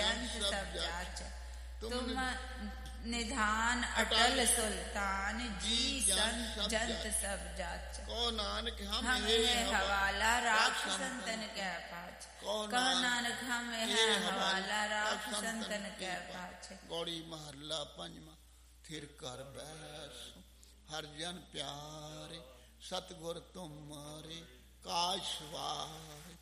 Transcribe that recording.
जंत सब जाच। तुम निधान अटल सुल्तान, जी संत जंत सब जाच। को नानक हम है हवाला राख संतन के पाछ। कह नानक हम है हवाला राख संतन के पाछ। गौड़ी महला पंजवा। थिर कर बैसो हर जन प्यारे, सतगुर तुमारे काज सवारे।